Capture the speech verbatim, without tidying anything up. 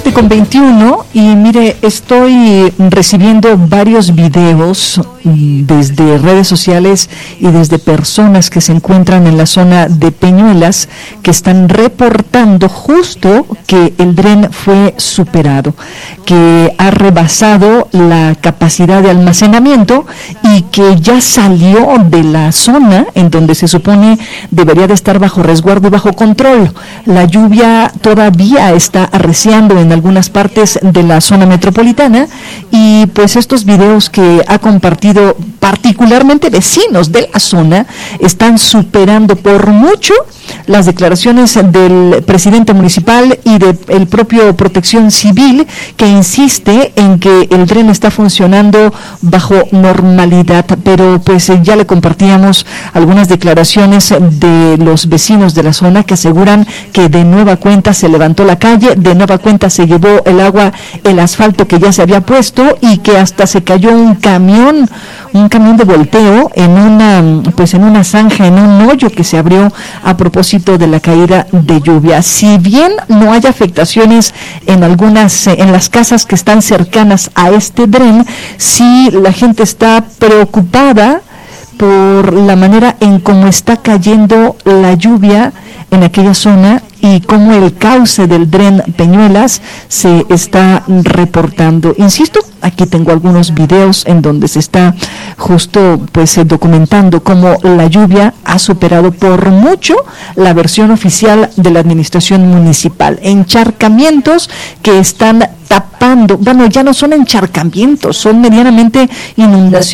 siete con veintiuno y mire, estoy recibiendo varios videos desde redes sociales y desde personas que se encuentran en la zona de Peñuelas que están reportando justo que el dren fue superado, que ha rebasado la capacidad de almacenamiento y que ya salió de la zona en donde se supone debería de estar bajo resguardo y bajo control. La lluvia todavía está arreciando en algunas partes de la zona metropolitana y pues estos videos que ha compartido particularmente vecinos de la zona están superando por mucho las declaraciones del presidente municipal y del propio Protección Civil, que insiste en que el dren está funcionando bajo normalidad, pero pues ya le compartíamos algunas declaraciones de los vecinos de la zona que aseguran que de nueva cuenta se levantó la calle, de nueva cuenta se llevó el agua, el asfalto que ya se había puesto y que hasta se cayó un camión, un camión de volteo en una, pues en una zanja, en un hoyo que se abrió a propósito de la caída de lluvia. Si bien no hay afectaciones en algunas, en las casas que están cercanas a este dren, sí la gente está preocupada por la manera en cómo está cayendo la lluvia en aquella zona y cómo el cauce del dren Peñuelas se está reportando. Insisto, aquí tengo algunos videos en donde se está justo pues documentando cómo la lluvia ha superado por mucho la versión oficial de la administración municipal. Encharcamientos que están tapando, bueno, ya no son encharcamientos, son medianamente inundaciones